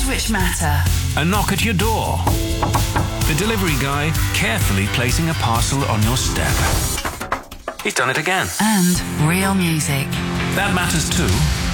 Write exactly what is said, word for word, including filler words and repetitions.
which matter. A knock at your door. The delivery guy carefully placing a parcel on your step. He's done it again. And real music. That matters too.